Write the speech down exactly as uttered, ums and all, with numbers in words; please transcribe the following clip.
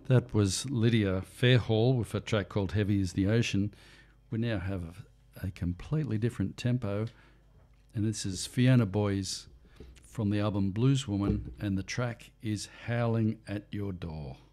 That was Lydia Fairhall with a track called Heavy as the Ocean. We now have a completely different tempo, and this is Fiona Boyes from the album Blues Woman, and the track is Howling at Your Door.